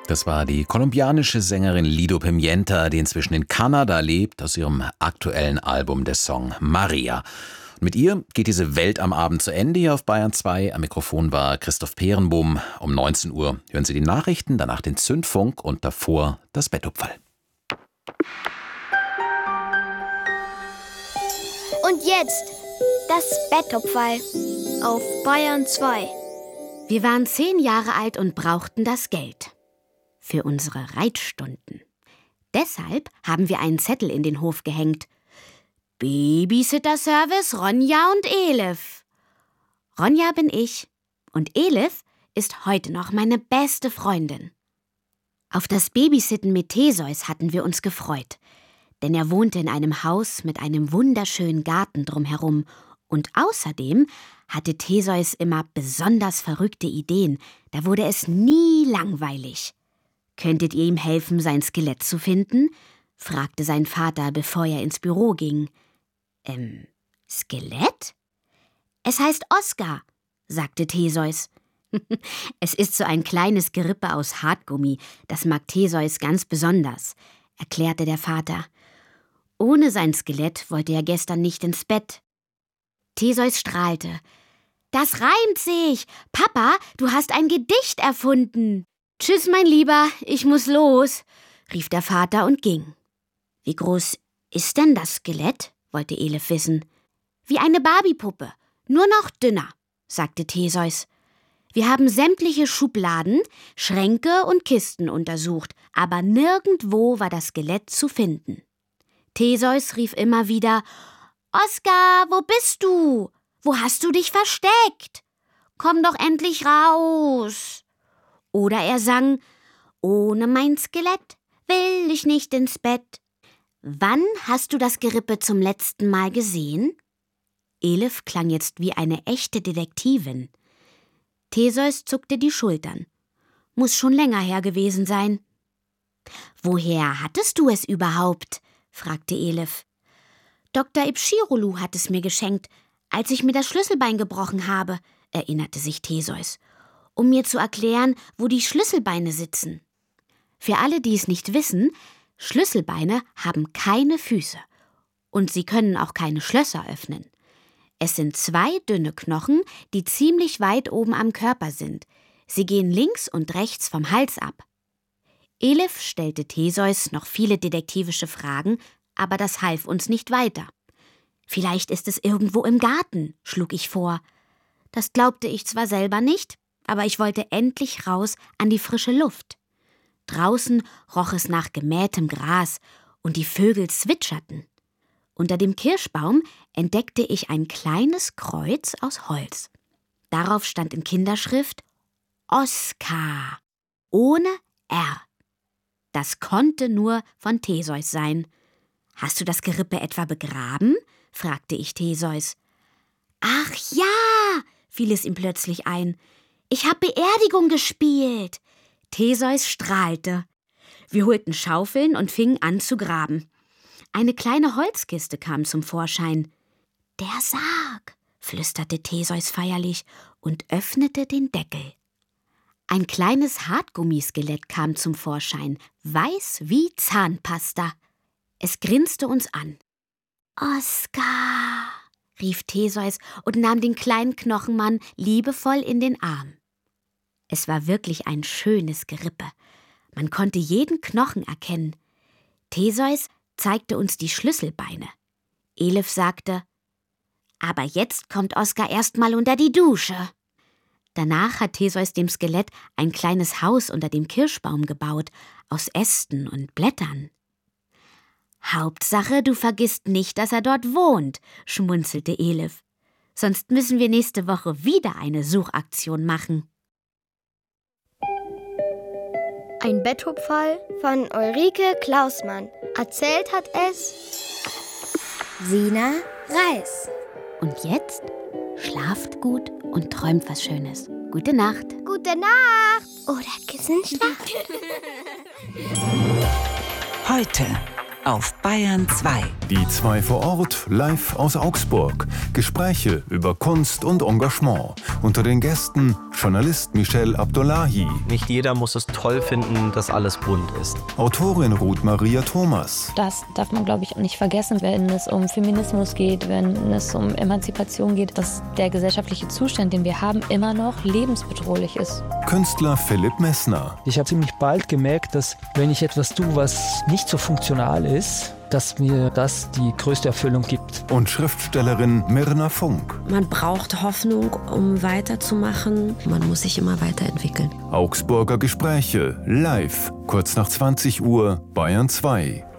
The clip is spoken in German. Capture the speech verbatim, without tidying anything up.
Das war die kolumbianische Sängerin Lido Pimienta, die inzwischen in Kanada lebt, aus ihrem aktuellen Album der Song Maria. Und mit ihr geht diese Welt am Abend zu Ende hier auf Bayern zwei. Am Mikrofon war Christoph Peerenbohm. Um neunzehn Uhr hören Sie die Nachrichten, danach den Zündfunk und davor das Bettupferl. Und jetzt das Bettupferl auf Bayern zwei. Wir waren zehn Jahre alt und brauchten das Geld für unsere Reitstunden. Deshalb haben wir einen Zettel in den Hof gehängt. Babysitter-Service Ronja und Elif. Ronja bin ich und Elif ist heute noch meine beste Freundin. Auf das Babysitten mit Theseus hatten wir uns gefreut, denn er wohnte in einem Haus mit einem wunderschönen Garten drumherum und außerdem hatte Theseus immer besonders verrückte Ideen, da wurde es nie langweilig. »Könntet ihr ihm helfen, sein Skelett zu finden?« fragte sein Vater, bevor er ins Büro ging. »Ähm, Skelett?« »Es heißt Oskar«, sagte Theseus. »Es ist so ein kleines Gerippe aus Hartgummi, das mag Theseus ganz besonders«, erklärte der Vater. Ohne sein Skelett wollte er gestern nicht ins Bett. Theseus strahlte. »Das reimt sich! Papa, du hast ein Gedicht erfunden!« »Tschüss, mein Lieber, ich muss los«, rief der Vater und ging. »Wie groß ist denn das Skelett?« wollte Elif wissen. »Wie eine Barbiepuppe, nur noch dünner«, sagte Theseus. »Wir haben sämtliche Schubladen, Schränke und Kisten untersucht, aber nirgendwo war das Skelett zu finden.« Theseus rief immer wieder, »Oskar, wo bist du? Wo hast du dich versteckt? Komm doch endlich raus!« Oder er sang, »Ohne mein Skelett will ich nicht ins Bett.« »Wann hast du das Gerippe zum letzten Mal gesehen?« Elif klang jetzt wie eine echte Detektivin. Theseus zuckte die Schultern. »Muss schon länger her gewesen sein.« »Woher hattest du es überhaupt?« fragte Elif. »Doktor Ipschirolu hat es mir geschenkt, als ich mir das Schlüsselbein gebrochen habe«, erinnerte sich Theseus, um mir zu erklären, wo die Schlüsselbeine sitzen. Für alle, die es nicht wissen, Schlüsselbeine haben keine Füße und sie können auch keine Schlösser öffnen. Es sind zwei dünne Knochen, die ziemlich weit oben am Körper sind. Sie gehen links und rechts vom Hals ab. Elif stellte Theseus noch viele detektivische Fragen, aber das half uns nicht weiter. »Vielleicht ist es irgendwo im Garten«, schlug ich vor. Das glaubte ich zwar selber nicht, aber ich wollte endlich raus an die frische Luft. Draußen roch es nach gemähtem Gras und die Vögel zwitscherten. Unter dem Kirschbaum entdeckte ich ein kleines Kreuz aus Holz. Darauf stand in Kinderschrift Oskar, ohne R. Das konnte nur von Theseus sein. »Hast du das Gerippe etwa begraben?« fragte ich Theseus. »Ach ja«, fiel es ihm plötzlich ein. »Ich hab Beerdigung gespielt.« Theseus strahlte. Wir holten Schaufeln und fingen an zu graben. Eine kleine Holzkiste kam zum Vorschein. »Der Sarg«, flüsterte Theseus feierlich und öffnete den Deckel. Ein kleines Hartgummiskelett kam zum Vorschein, weiß wie Zahnpasta. Es grinste uns an. »Oskar«, rief Theseus und nahm den kleinen Knochenmann liebevoll in den Arm. Es war wirklich ein schönes Gerippe. Man konnte jeden Knochen erkennen. Theseus zeigte uns die Schlüsselbeine. Elif sagte, »Aber jetzt kommt Oskar erst mal unter die Dusche.« Danach hat Theseus dem Skelett ein kleines Haus unter dem Kirschbaum gebaut, aus Ästen und Blättern. »Hauptsache, du vergisst nicht, dass er dort wohnt«, schmunzelte Elif. »Sonst müssen wir nächste Woche wieder eine Suchaktion machen.« Ein Betthupferl von Ulrike Klausmann. Erzählt hat es Sina Reis. Und jetzt schlaft gut und träumt was Schönes. Gute Nacht. Gute Nacht. Oder Kissenschlag. Heute auf Bayern zwei. Die zwei vor Ort, live aus Augsburg. Gespräche über Kunst und Engagement. Unter den Gästen Journalist Michel Abdullahi. Nicht jeder muss es toll finden, dass alles bunt ist. Autorin Ruth Maria Thomas. Das darf man, glaube ich, nicht vergessen, wenn es um Feminismus geht, wenn es um Emanzipation geht, dass der gesellschaftliche Zustand, den wir haben, immer noch lebensbedrohlich ist. Künstler Philipp Messner. Ich habe ziemlich bald gemerkt, dass wenn ich etwas tue, was nicht so funktional ist, dass mir das die größte Erfüllung gibt. Und Schriftstellerin Mirna Funk. Man braucht Hoffnung, um weiterzumachen. Man muss sich immer weiterentwickeln. Augsburger Gespräche, live, kurz nach zwanzig Uhr, Bayern zwei.